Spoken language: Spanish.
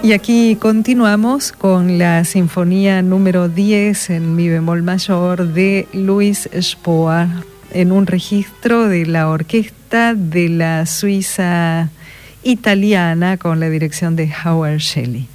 Y aquí continuamos con la sinfonía número 10 en mi bemol mayor de Louis Spohr, en un registro de la orquesta de la Suiza italiana con la dirección de Howard Shelley.